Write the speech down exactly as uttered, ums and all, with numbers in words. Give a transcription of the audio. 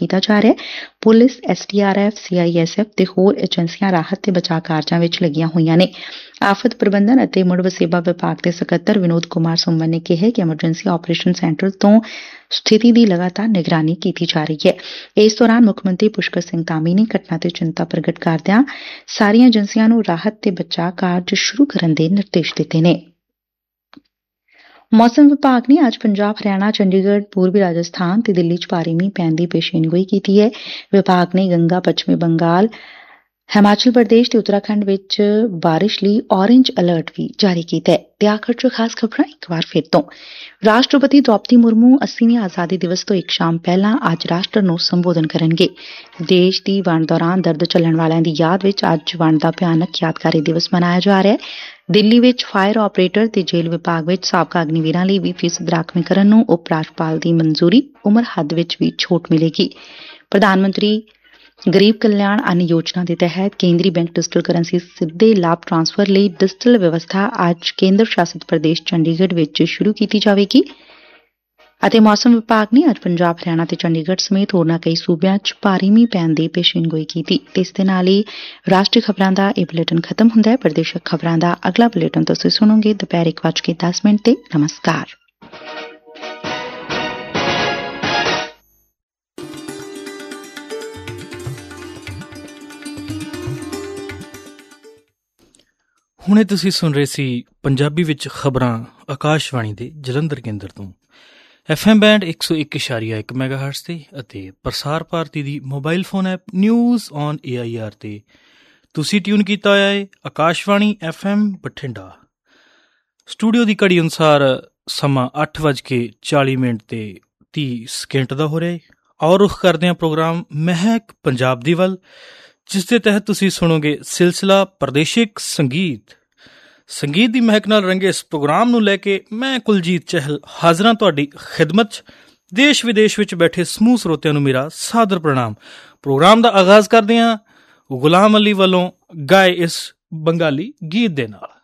ਕੀਤਾ ਜਾ ਰਿਹਾ ਹੈ। Police, S D R F, C I S F ਤੇ ਹੋਰ ਏਜੰਸੀਆਂ ਰਾਹਤ ਤੇ ਬਚਾਅ ਕਾਰਜਾਂ ਵਿੱਚ ਲੱਗੀਆਂ ਹੋਈਆਂ ਨੇ। ਆਫਤ ਪ੍ਰਬੰਧਨ ਅਤੇ ਮੁੜ ਵਸੇਬਾ ਵਿਭਾਗ ਦੇ ਸਕੱਤਰ ਵਿਨੋਦ ਕੁਮਾਰ ਸੁਮਨ ਨੇ ਕਿਹਾ ਕਿ ਐਮਰਜੈਂਸੀ ਆਪਰੇਸ਼ਨ ਸੈਂਟਰ ਤੋਂ ਸਥਿਤੀ ਦੀ ਲਗਾਤਾਰ ਨਿਗਰਾਨੀ ਕੀਤੀ ਜਾ ਰਹੀ ਹੈ। ਇਸ ਦੌਰਾਨ ਮੁੱਖ ਮੰਤਰੀ ਪੁਸ਼ਕਰ ਸਿੰਘ ਧਾਮੀ ਨੇ ਘਟਨਾ ਤੇ ਚਿੰਤਾ ਪ੍ਰਗਟ ਕਰਦਿਆਂ ਸਾਰੀਆਂ ਏਜੰਸੀਆਂ ਨੂੰ ਰਾਹਤ ਤੇ ਬਚਾਅ ਕਾਰਜ ਸ਼ੁਰੂ ਕਰਨ ਦੇ ਨਿਰਦੇਸ਼ ਦਿੱਤੇ ਨੇ। ਮੌਸਮ ਵਿਭਾਗ ਨੇ ਅੱਜ ਪੰਜਾਬ, ਹਰਿਆਣਾ, ਚੰਡੀਗੜ੍ਹ, ਪੂਰਬੀ ਰਾਜਸਥਾਨ ਤੇ ਦਿੱਲੀ ਚ ਭਾਰੀ ਮੀਂਹ ਪੈਣ ਦੀ ਪੇਸ਼ੀਨਗੋਈ ਕੀਤੀ ਹੈ। ਵਿਭਾਗ ਨੇ ਗੰਗਾ, ਪੱਛਮੀ ਬੰਗਾਲ, ਹਿਮਾਚਲ ਪ੍ਰਦੇਸ਼ ਤੇ ਉੱਤਰਾਖੰਡ ਵਿੱਚ ਬਾਰਿਸ਼ ਲਈ ਔਰੇਂਜ ਅਲਰਟ ਵੀ ਜਾਰੀ ਕੀਤਾ ਹੈ। ਤੇ ਆਖਰ ਚ ਖਾਸ ਖਬਰਾਂ ਇੱਕ ਵਾਰ ਫਿਰ ਤੋਂ। ਰਾਸ਼ਟਰਪਤੀ ਦ੍ਰੌਪਦੀ ਮੁਰਮੂ ਅੱਸੀਵੇਂ ਆਜ਼ਾਦੀ ਦਿਵਸ ਤੋਂ ਇੱਕ ਸ਼ਾਮ ਪਹਿਲਾਂ ਅੱਜ ਰਾਸ਼ਟਰ ਨੂੰ ਸੰਬੋਧਨ ਕਰਨਗੇ। ਦੇਸ਼ ਦੀ ਵੰਡ ਦੌਰਾਨ ਦਰਦ ਝੱਲਣ ਵਾਲਿਆਂ ਦੀ ਯਾਦ ਵਿੱਚ ਅੱਜ ਵੰਡ ਦਾ ਭਿਆਨਕ ਯਾਦਗਾਰੀ ਦਿਵਸ ਮਨਾਇਆ ਜਾ ਰਿਹਾ ਹੈ। ਦਿੱਲੀ ਵਿੱਚ ਫਾਇਰ ਆਪਰੇਟਰ ਤੇ ਜੇਲ੍ਹ ਵਿਭਾਗ ਵਿੱਚ ਸਾਬਕਾ ਅਗਨੀਵੀਰਾਂ ਲਈ ਵੀਹ ਫੀਸਦ ਰਾਖਵੀਕਰਨ ਨੂੰ ਉਪ ਰਾਜਪਾਲ ਦੀ ਮਨਜ਼ੂਰੀ, ਉਮਰ ਹੱਦ ਵਿੱਚ ਵੀ ਛੋਟ ਮਿਲੇਗੀ। ਪ੍ਰਧਾਨ ਮੰਤਰੀ ਗਰੀਬ ਕਲਿਆਣ ਅੰਨ ਯੋਜਨਾ ਦੇ ਤਹਿਤ ਕੇਂਦਰੀ ਬੈਂਕ ਡਿਜੀਟਲ ਕਰੰਸੀ ਸਿੱਧੇ ਲਾਭ ਟਰਾਂਸਫਰ ਲਈ ਡਿਜੀਟਲ ਵਿਵਸਥਾ ਅੱਜ ਕੇਂਦਰ ਸ਼ਾਸਿਤ ਪ੍ਰਦੇਸ਼ ਚੰਡੀਗੜ੍ਹ ਵਿੱਚ ਸ਼ੁਰੂ ਕੀਤੀ ਜਾਵੇਗੀ। ਅਤੇ ਮੌਸਮ ਵਿਭਾਗ ਨੇ ਅੱਜ ਪੰਜਾਬ, ਹਰਿਆਣਾ ਤੇ ਚੰਡੀਗੜ੍ਹ ਸਮੇਤ ਹੋਰਨਾਂ ਕਈ ਸੂਬਿਆਂ ਚ ਭਾਰੀ ਮੀਂਹ ਪੈਣ ਦੀ ਪੇਸ਼ੀਨਗੋਈ ਕੀਤੀ। ਤੇ ਇਸ ਦੇ ਨਾਲ ਹੀ ਰਾਸ਼ਟਰੀ ਖਬਰਾਂ ਦਾ ਇਹ ਬੁਲੇਟਿਨ ਖਤਮ ਹੁੰਦਾ ਹੈ। ਪ੍ਰਦੇਸ਼ਕ ਖਬਰਾਂ ਦਾ ਅਗਲਾ ਬੁਲੇਟਿਨ ਤੁਸੀਂ ਸੁਣੋਗੇ ਦੁਪਹਿਰ ਇੱਕ ਵੱਜ ਕੇ ਦਸ ਮਿੰਟ ਤੇ। ਨਮਸਕਾਰ। ਹੁਣੇ ਤੁਸੀਂ ਸੁਣ ਰਹੇ ਸੀ ਪੰਜਾਬੀ ਵਿੱਚ ਖਬਰਾਂ ਆਕਾਸ਼ਵਾਣੀ ਦੇ ਜਲੰਧਰ ਕੇਂਦਰ ਤੋਂ, ਐਫ ਐਮ ਬੈਂਡ ਇੱਕ ਸੌ ਇੱਕ ਇਸ਼ਾਰੀਆ ਇੱਕ ਮੈਗਾਹਰਟਜ਼ ਤੇ ਅਤੇ ਪ੍ਰਸਾਰ ਭਾਰਤੀ ਦੀ mobile phone app news on A I R ਤੇ ਤੁਸੀਂ ਟਿਊਨ ਕੀਤਾ ਹੋਇਆ ਹੈ Akashvani F M Bathinda. Studio ਦੀ ਘੜੀ ਅਨੁਸਾਰ ਸਮਾਂ ਅੱਠ ਵੱਜ ਕੇ ਚਾਲੀ ਮਿੰਟ ਤੇ ਤੀਹ ਸਕਿੰਟ ਦਾ ਹੋ ਰਿਹਾ ਹੈ। ਆਓ ਰੁਖ ਕਰਦੇ ਹਾਂ ਪ੍ਰੋਗਰਾਮ ਮਹਿਕ ਪੰਜਾਬ ਦੀ ਵੱਲ, ਜਿਸ ਦੇ ਤਹਿਤ ਤੁਸੀਂ ਸੁਣੋਗੇ ਸਿਲਸਿਲਾ ਪ੍ਰਦੇਸ਼ਿਕ ਸੰਗੀਤ। ਸੰਗੀਤ ਦੀ ਮਹਿਕ ਨਾਲ ਰੰਗੇ ਇਸ ਪ੍ਰੋਗਰਾਮ ਨੂੰ ਲੈ ਕੇ ਮੈਂ ਕੁਲਜੀਤ ਚਹਿਲ ਹਾਜ਼ਰ ਹਾਂ ਤੁਹਾਡੀ ਖਿਦਮਤ 'ਚ। ਦੇਸ਼ ਵਿਦੇਸ਼ ਵਿੱਚ ਬੈਠੇ ਸਮੂਹ ਸਰੋਤਿਆਂ ਨੂੰ ਮੇਰਾ ਸਾਦਰ ਪ੍ਰਣਾਮ। ਪ੍ਰੋਗਰਾਮ ਦਾ ਆਗਾਜ਼ ਕਰਦੇ ਹਾਂ ਗੁਲਾਮ ਅਲੀ ਵੱਲੋਂ ਗਾਏ ਇਸ ਬੰਗਾਲੀ ਗੀਤ ਦੇ ਨਾਲ।